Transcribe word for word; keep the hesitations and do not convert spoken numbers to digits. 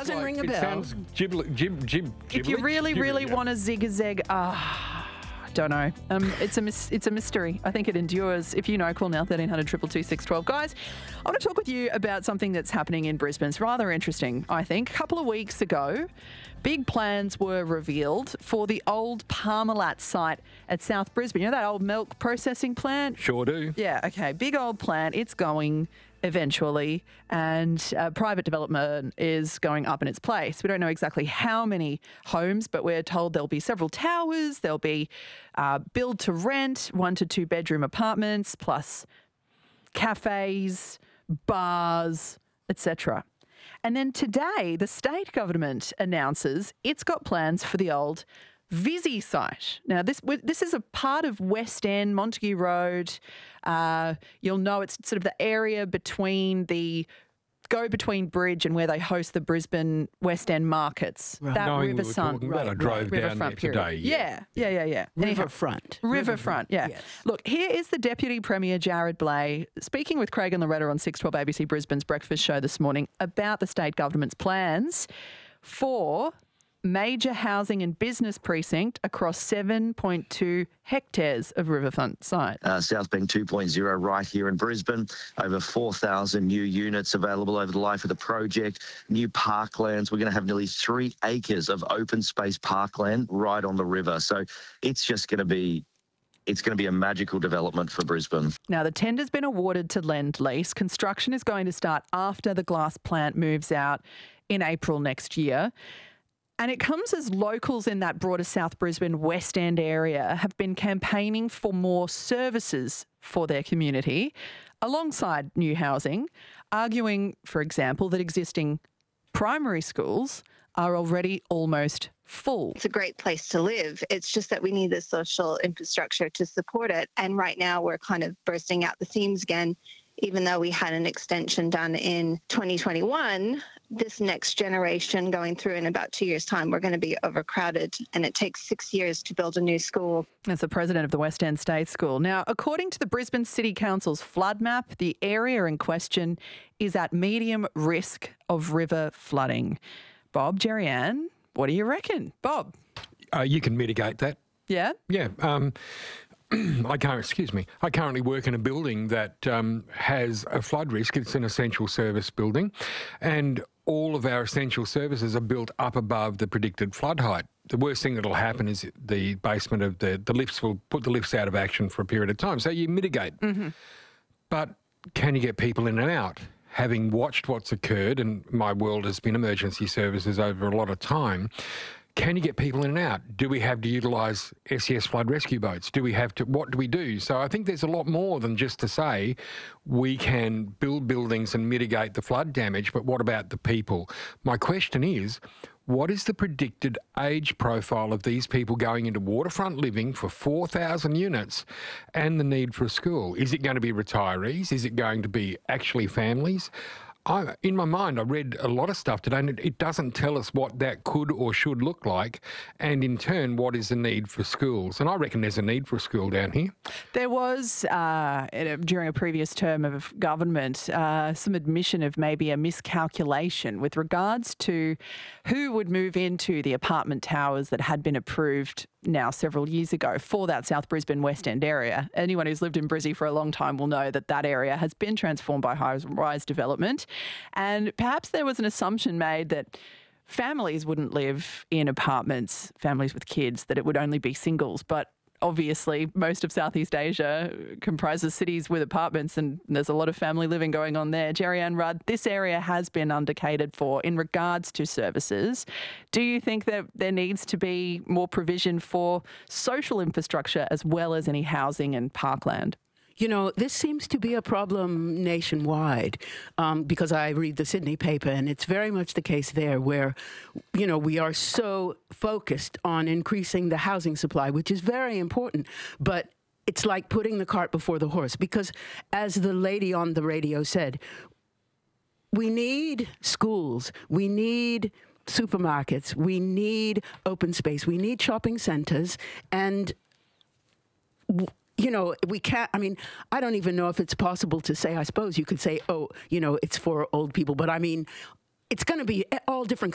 Doesn't like, ring a it bell. sounds giblet, jib, jib, If you gibberish? really, really Gibberish, yeah. want to zig a zag, ah. Don't know. Um, it's a mis- it's a mystery. I think it endures. If you know, call now thirteen hundred two two two six one two. Guys, I want to talk with you about something that's happening in Brisbane. It's rather interesting, I think. A couple of weeks ago, big plans were revealed for the old Parmalat site at South Brisbane. You know that old milk processing plant? Sure do. Yeah, okay. Big old plant. It's going eventually, and uh, private development is going up in its place. We don't know exactly how many homes, but we're told there'll be several towers, there'll be uh, build to rent, one to two bedroom apartments, plus cafes, bars, et cetera. And then today, the state government announces it's got plans for the old Visy site. Now, this this is a part of West End, Montague Road. Uh, you'll know it's sort of the area between the go-between bridge and where they host the Brisbane West End markets. Right. That Knowing we were riverfront, talking about, I drove down there riverfront period. today. Yeah, yeah, yeah, yeah. Anyhow, Riverfront. Riverfront, yeah. Yes. Look, here is the Deputy Premier, Jared Blay, speaking with Craig and Loretta on six twelve A B C Brisbane's Breakfast Show this morning about the state government's plans for major housing and business precinct across seven point two hectares of riverfront site. Uh, South Bank two point oh right here in Brisbane. Over four thousand new units available over the life of the project. New parklands. We're going to have nearly three acres of open space parkland right on the river. So it's just going to be It's going to be a magical development for Brisbane. Now, the tender's been awarded to Lend Lease. Construction is going to start after the glass plant moves out in April next year. And it comes as locals in that broader South Brisbane West End area have been campaigning for more services for their community alongside new housing, arguing, for example, that existing primary schools are already almost full. It's a great place to live. It's just that we need the social infrastructure to support it. And right now we're kind of bursting out the seams again. Even though we had an extension done in twenty twenty-one, this next generation going through in about two years' time, we're going to be overcrowded, and it takes six years to build a new school. As the president of the West End State School. Now, according to the Brisbane City Council's flood map, the area in question is at medium risk of river flooding. Bob, Jerry Ann, what do you reckon? Bob? Uh, you can mitigate that. Yeah? Yeah. Um, I can't, excuse me, I currently work in a building that um, has a flood risk. It's an essential service building, and all of our essential services are built up above the predicted flood height. The worst thing that'll happen is the basement of the, the lifts will put the lifts out of action for a period of time. So you mitigate. Mm-hmm. But can you get people in and out? Having watched what's occurred, and my world has been emergency services over a lot of time, can you get people in and out? Do we have to utilise S E S flood rescue boats? Do we have to, what do we do? So I think there's a lot more than just to say we can build buildings and mitigate the flood damage, but what about the people? My question is, what is the predicted age profile of these people going into waterfront living for four thousand units and the need for a school? Is it going to be retirees? Is it going to be actually families? I, in my mind, I read a lot of stuff today, and it, it doesn't tell us what that could or should look like, and in turn, what is the need for schools. And I reckon there's a need for a school down here. There was, uh, during a previous term of government, uh, some admission of maybe a miscalculation with regards to who would move into the apartment towers that had been approved now several years ago for that South Brisbane West End area. Anyone who's lived in Brizzy for a long time will know that that area has been transformed by high-rise development. And perhaps there was an assumption made that families wouldn't live in apartments, families with kids, that it would only be singles. But obviously, most of Southeast Asia comprises cities with apartments, and there's a lot of family living going on there. Jerry Ann Rudd, this area has been undercatered for in regards to services. Do you think that there needs to be more provision for social infrastructure as well as any housing and parkland? You know, this seems to be a problem nationwide um, because I read the Sydney paper, and it's very much the case there where, you know, we are so focused on increasing the housing supply, which is very important, but it's like putting the cart before the horse because, as the lady on the radio said, we need schools, we need supermarkets, we need open space, we need shopping centres, and w- you know, we can't, I mean, I don't even know if it's possible to say, I suppose you could say, oh, you know, it's for old people, but I mean, it's going to be all different